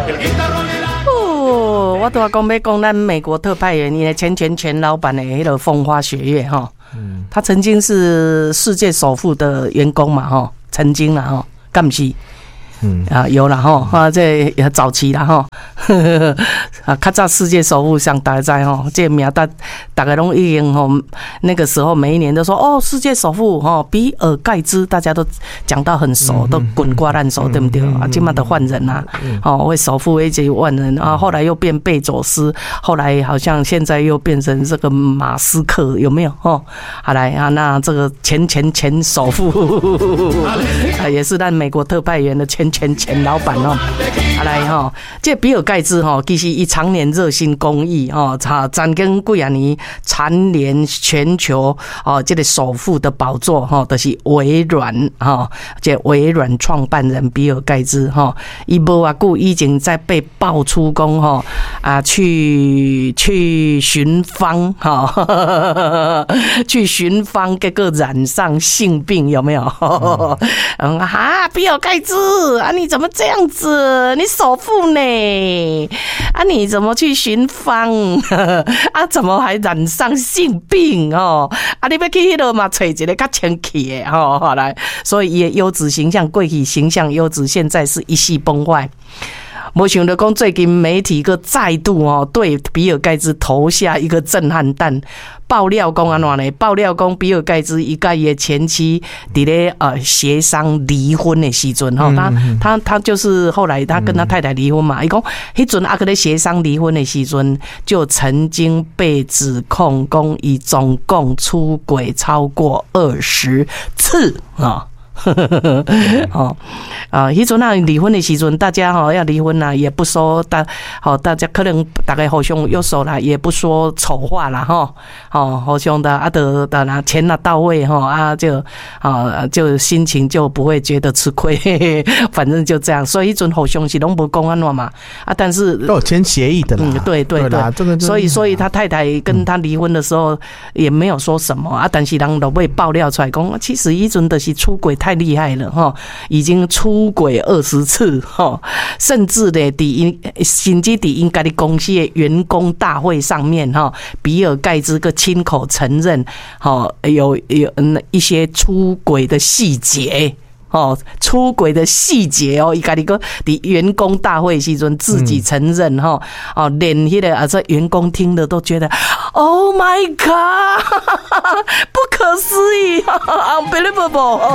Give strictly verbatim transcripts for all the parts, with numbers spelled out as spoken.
哦，我都要讲要讲咱美国特派员，因为前前前老板的那个风花雪月哈，嗯，他曾经是世界首富的员工嘛哈，曾经啦哈，敢不是？嗯啊有啦吼，啊这也早期啦吼，啊较早世界首富像大家知吼，这名大大家拢已经吼，那个时候每一年都说哦世界首富吼，比尔盖茨大家都讲到很熟，都滚瓜烂熟，对不对？啊，今嘛都换人啦，哦为首富一直换人啊，后来又变贝佐斯，后来好像现在又变成这个马斯克，有没有？哦，好来啊，那这个前前前首富啊，也是咱美国特派员的前。前前老板哦，啊来哈，这比尔盖茨哈，其实伊常年热心公益哦，他曾经几啊年蝉联全球哦，这个首富的宝座哈，就是微软哈，这微软创办人比尔盖茨哈，伊无啊久已经在被爆出讲哈啊去去寻芳哈，去寻芳，结果染上性病，有没有？嗯啊，比尔盖茨。啊！你怎么这样子？你首富呢？啊！你怎么去寻芳？啊！怎么还染上性病哦？啊！你要去迄落嘛，找一个较清气的吼，好来，所以伊的优质形象，过去形象优质，现在是一系崩坏。没想到讲最近媒体个再度哦对比尔盖茨投下一个震撼弹，爆料讲安怎呢？爆料讲比尔盖茨伊甲伊的前妻伫咧呃协商离婚的时阵哈，他他他就是后来他跟他太太离婚嘛，伊讲迄阵啊个咧协商离婚的时阵，就曾经被指控讲伊总共出轨超过二十次啊。哦啊，迄阵啊离婚的时阵，大家哈要离婚啦，也不说大好，大家可能大概互相右手啦，也不说丑话啦哈，哦，互相的啊得的啦，钱拿到位哈啊就啊就心情就不会觉得吃亏，嘿嘿反正就这样，所以迄阵互相是拢无讲安怎嘛啊，但是都有签协议的啦， 嗯，对对对， 这个所以所以他太太跟他离婚的时候也没有说什么啊，但是人都被爆料出来讲，其实迄阵就是出轨太厉害了哈，已经出轨二十次哈，甚至呢，伫甚至伫因家己公司的员工大会上面哈，比尔盖茨个亲口承认哈，有有一些出轨的细节。哦，出轨的细节哦，伊家己个伫员工大会时阵自己承认哈、嗯，哦，连迄个啊，这员工听了都觉得 ，Oh my God， 不可思议 ，unbelievable。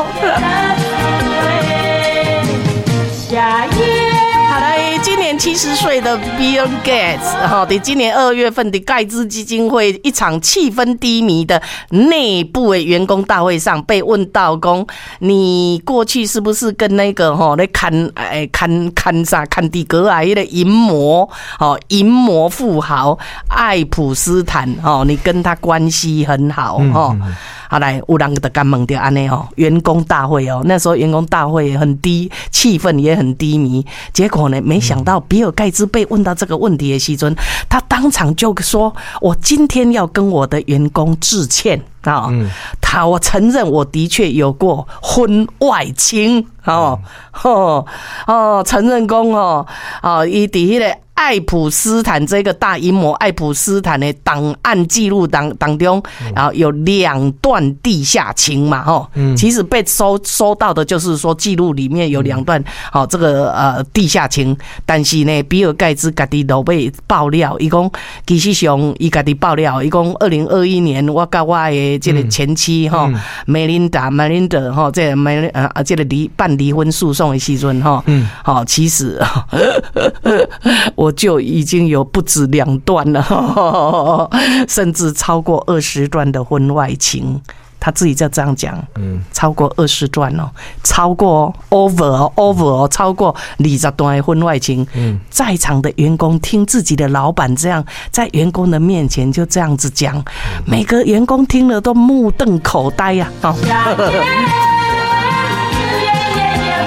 下一。好来，今年七十岁的 Bill Gates 哈，在今年二月份的盖茨基金会一场气氛低迷的内部的员工大会上，被问到讲，你过去是不是跟那个哈在看哎看看啥看迪格尔的淫魔哦淫魔富豪爱普斯坦哦，你跟他关系很好哦。嗯嗯好来，有人就敢问到安尼哦，员工大会哦，那时候员工大会也很低，气氛也很低迷。结果呢，没想到比尔盖茨被问到这个问题的时阵，他当场就说：“我今天要跟我的员工致歉啊、哦，他我承认我的确有过婚外情哦哦哦，承认讲哦哦，伊伫迄个。”爱普斯坦这个大阴谋，爱普斯坦的档案记录当当中，然后有两段地下情嘛，吼、嗯，其实被收收到的就是说记录里面有两段，好、嗯、这个呃地下情，但是呢，比尔盖茨家己都被爆料，伊讲其实上伊家己爆料，伊讲二零二一年我甲我的这个前妻哈，梅琳达梅琳达哈，这个梅呃这个离办离婚诉讼的时阵哈，嗯，好，其实我。我就已经有不止两段了，呵呵甚至超过二十段的婚外情。他自己就这样讲，嗯，超过二十段哦，超过 over over 超过二十段的婚外情。嗯，在场的员工听自己的老板这样在员工的面前就这样子讲，每个员工听了都目瞪口呆呀、啊。哦比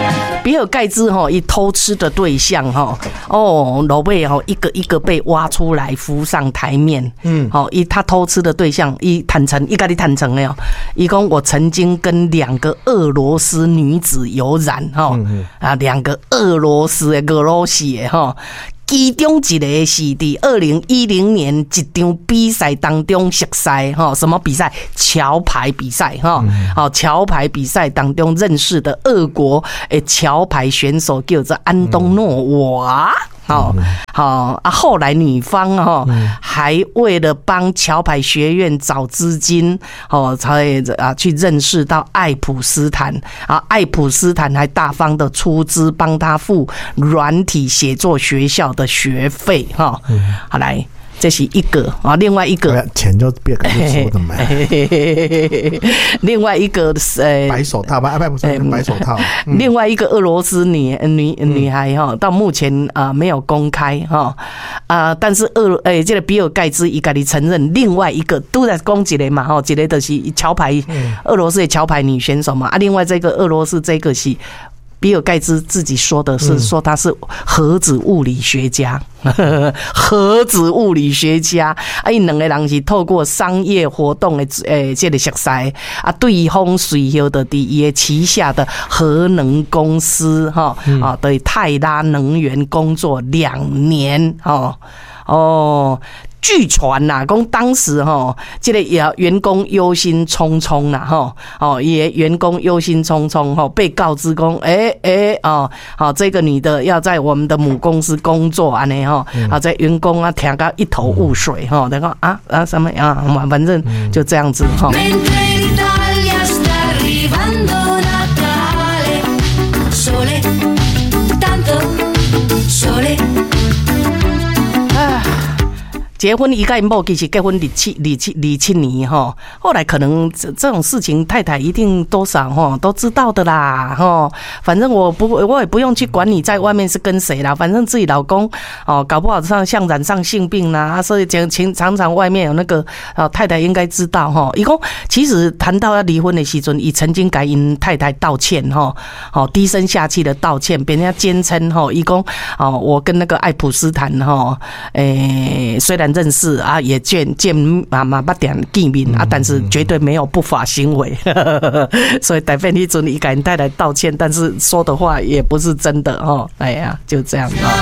比尔盖茨哈，一偷吃的对象哈，哦，老贝哈，一个一个被挖出来浮上台面。嗯，好，一他偷吃的对象，一坦诚，一个你坦诚了哟。一共我曾经跟两个俄罗斯女子有染哈，啊，两个俄罗斯的俄罗斯的哈。其中一个是伫二零一零年一场比赛当中熟识哈，什么比赛？桥牌比赛哈，好，桥牌比赛当中认识的俄国诶桥牌选手叫做安东诺娃。好好啊！后来女方哈还为了帮桥牌学院找资金，哦，才啊去认识到爱普斯坦啊，爱普斯坦还大方的出资帮他付软体写作学校的学费哈。好来。这是一个啊，另外一个钱就别跟你说的嘛。 另外一个呃， 白手套吧，不是白手套。 另外一个俄罗斯女女女孩哈，到目前啊没有公开哈啊，但是俄诶，这个比尔盖茨伊家己承认，另外一个都在攻击的嘛哈，一个就是桥牌俄罗斯的桥牌女选手嘛啊，另外这个俄罗斯这个是。比尔盖茨自己说的是说他是核子物理学家，核子物理学家啊，因两个人是透过商业活动的诶，这个熟识啊，对方随后的伫伊的旗下的核能公司哈啊，对泰拉能源工作两年哦哦。据传呐，讲当时哈，这个也员工忧心忡忡啦，哈，哦，也员工忧心忡忡哈，被告知讲，哎哎哦，好，这个女的要在我们的母公司工作安尼哈，啊，在员工啊听到一头雾水哈，然后啊啊什么啊，反正就这样子哈。结婚一概某其实结婚二七二七二七年哈，后来可能这这种事情太太一定多少哈都知道的啦哈，反正我不我也不用去管你在外面是跟谁啦，反正自己老公哦搞不好像像染上性病啦，所以讲常常外面有那个啊太太应该知道哈。一共其实谈到要离婚的时阵，伊曾经跟因太太道歉哈，好低声下气的道歉，别人家坚称哈，一共哦我跟那个爱普斯坦哈，诶虽然。认识啊，也见见妈妈八点见面啊，但是绝对没有不法行为，所以代表你准你跟太太道歉，但是说的话也不是真的哦。哎呀，就这样哦。